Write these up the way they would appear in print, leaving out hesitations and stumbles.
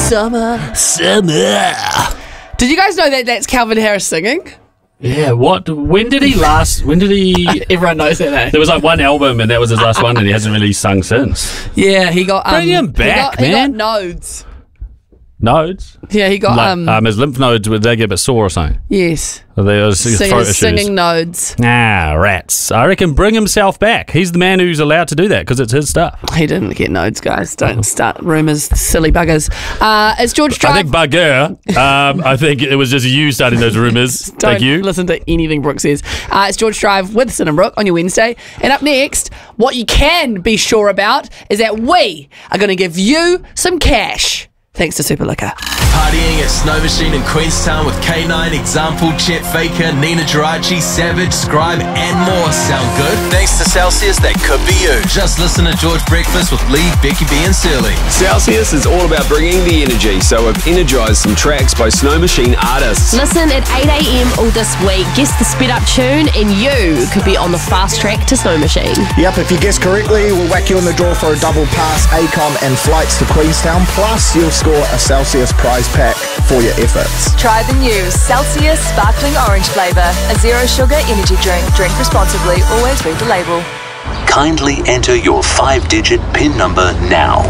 Summer. Did you guys know that that's Calvin Harris singing? Yeah, what? When did he? Everyone knows that, eh? There was like one album and that was his last one and he hasn't really sung since. Yeah, he got... Bring him back, He man. got nodes. Nodes? Yeah, he got... his lymph nodes, would they get a bit sore or something? Yes. Or there was throat issues. Singing nodes. Rats. I reckon bring himself back. He's the man who's allowed to do that because it's his stuff. He didn't get nodes, guys. Don't start rumours, silly buggers. It's George Drive. I think bugger. I think it was just you starting those rumours. Thank you. Don't listen to anything Brooke says. It's George Drive with Sin and Brooke on your Wednesday. And up next, what you can be sure about is that we are going to give you some cash. Thanks to Super Liquor. Partying at Snow Machine in Queenstown with K9, Example, Chet Faker, Nina Geraci, Savage, Scribe, and more. Sound good? Thanks to Celsius, that could be you. Just listen to George Breakfast with Lee, Becky B, and Surly. Celsius is all about bringing the energy, so I've energised some tracks by Snow Machine artists. Listen at 8 a.m. all this week. Guess the sped up tune, and you could be on the fast track to Snow Machine. Yep, if you guess correctly, we'll whack you in the draw for a double pass, ACOM, and flights to Queenstown. Plus, you'll score a Celsius prize pack for your efforts. Try the new Celsius Sparkling Orange flavour, a zero sugar energy drink. Drink responsibly, always read the label. Kindly enter your 5-digit PIN number now.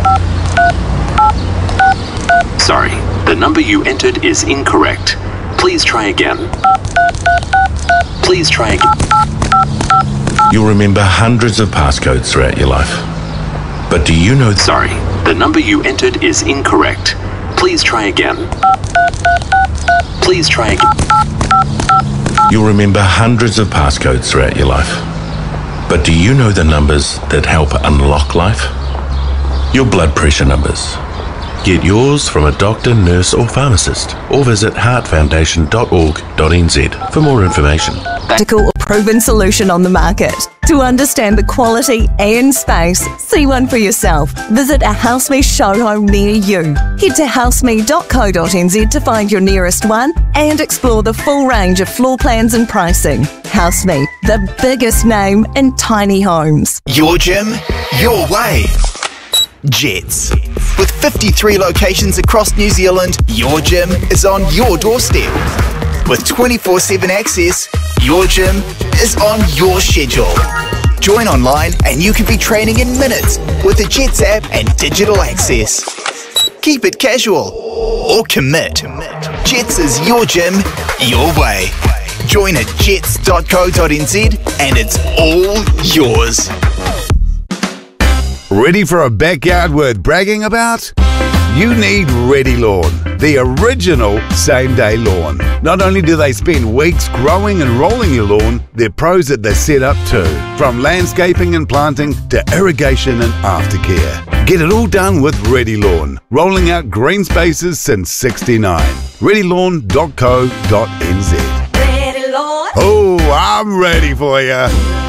Sorry, the number you entered is incorrect. Please try again. Please try again. You'll remember hundreds of passcodes throughout your life. But do you know... Sorry, the number you entered is incorrect. Please try again. Please try again. You'll remember hundreds of passcodes throughout your life. But do you know the numbers that help unlock life? Your blood pressure numbers. Get yours from a doctor, nurse or pharmacist, or visit heartfoundation.org.nz for more information. Practical or proven solution on the market. To understand the quality and space, see one for yourself. Visit a HouseMe showroom near you. Head to houseme.co.nz to find your nearest one and explore the full range of floor plans and pricing. HouseMe, the biggest name in tiny homes. Your gym, your way. Jets. With 53 locations across New Zealand, your gym is on your doorstep. With 24/7 access, your gym is on your schedule. Join online and you can be training in minutes with the Jets app and digital access. Keep it casual or commit. Jets is your gym, your way. Join at jets.co.nz and it's all yours. Ready for a backyard worth bragging about? You need Ready Lawn, the original same-day lawn. Not only do they spend weeks growing and rolling your lawn, they're pros at the setup too. From landscaping and planting to irrigation and aftercare. Get it all done with Ready Lawn, rolling out green spaces since '69. ReadyLawn.co.nz. Ready, Lord. Oh, I'm ready for you.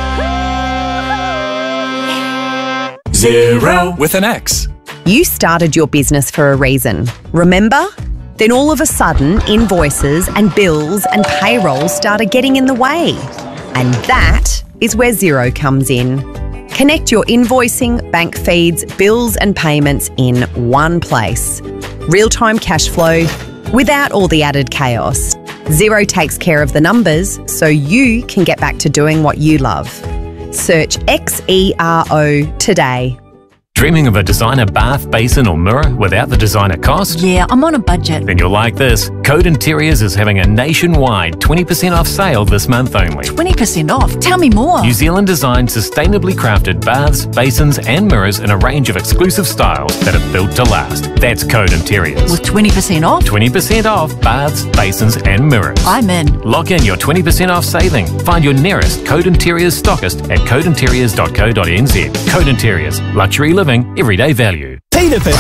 Xero with an X. You started your business for a reason, remember? Then all of a sudden, invoices and bills and payroll started getting in the way. And that is where Xero comes in. Connect your invoicing, bank feeds, bills and payments in one place. Real-time cash flow without all the added chaos. Xero takes care of the numbers so you can get back to doing what you love. Search XERO today. Dreaming of a designer bath, basin or mirror without the designer cost? Yeah, I'm on a budget. Then you'll like this. Code Interiors is having a nationwide 20% off sale this month only. 20% off? Tell me more. New Zealand designed sustainably crafted baths, basins and mirrors in a range of exclusive styles that are built to last. That's Code Interiors. With 20% off? 20% off baths, basins and mirrors. I'm in. Lock in your 20% off saving. Find your nearest Code Interiors stockist at codeinteriors.co.nz. Code Interiors. Luxury living. Everyday value. This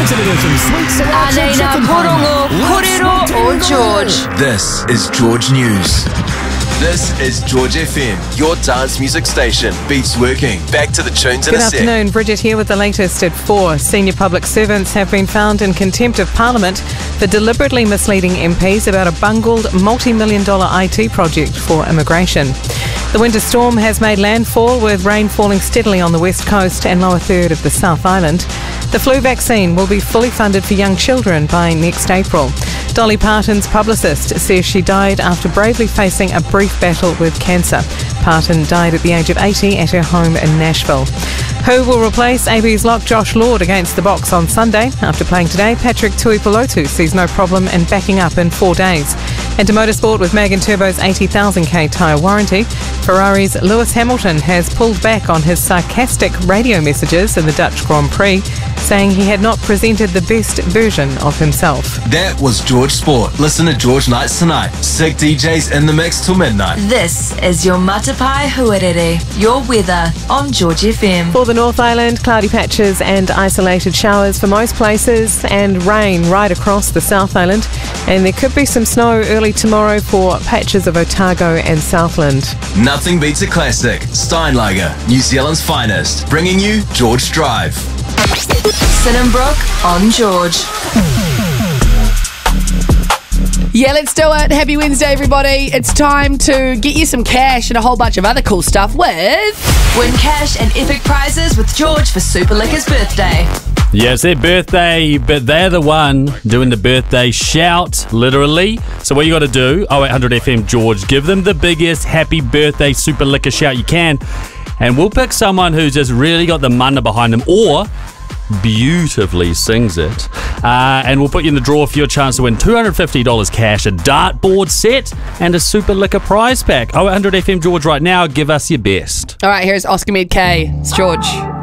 is George News. This is George FM, your dance music station. Beats working. Back to the tunes in a sec. Good afternoon, Bridget here with the latest at 4. Senior public servants have been found in contempt of Parliament for deliberately misleading MPs about a bungled multi-million-dollar IT project for immigration. The winter storm has made landfall with rain falling steadily on the west coast and lower third of the South Island. The flu vaccine will be fully funded for young children by next April. Dolly Parton's publicist says she died after bravely facing a brief battle with cancer. Parton died at the age of 80 at her home in Nashville. Who will replace AB's lock Josh Lord against the Box on Sunday? After playing today, Patrick Tuipulotu sees no problem in backing up in 4 days. And to motorsport with Mag and Turbo's 80,000k tyre warranty, Ferrari's Lewis Hamilton has pulled back on his sarcastic radio messages in the Dutch Grand Prix, saying he had not presented the best version of himself. That was George Sport. Listen to George Nights tonight. Sick DJs in the mix till midnight. This is your Matapai Huarere, your weather on George FM. For the North Island, cloudy patches and isolated showers for most places, and rain right across the South Island. And there could be some snow early tomorrow for patches of Otago and Southland. Nothing beats a classic. Steinlager, New Zealand's finest. Bringing you George Drive. Sinenbrook on George. Yeah, let's do it. Happy Wednesday, everybody. It's time to get you some cash and a whole bunch of other cool stuff with... Win cash and epic prizes with George for Super Liquor's birthday. Yeah, it's their birthday, but they're the one doing the birthday shout, literally. So what you got to do, 0800 FM George, give them the biggest happy birthday Super Liquor shout you can, and we'll pick someone who's just really got the mana behind them, or beautifully sings it, and we'll put you in the draw for your chance to win $250 cash, a dartboard set, and a Super Liquor prize pack. 0800 FM George right now. Give us your best. All right, here's Oscar Med K. It's George.